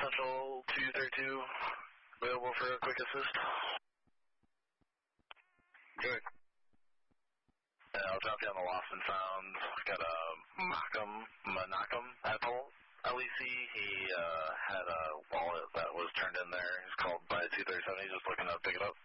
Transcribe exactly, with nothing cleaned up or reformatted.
Central two thirty-two, available for a quick assist. Good. And I'll drop you on the lost and found. Got a Malcolm, Menachem Ethel, L E C. He uh, had a wallet that was turned in there. He's called by two thirty-seven. He's just looking to pick it up.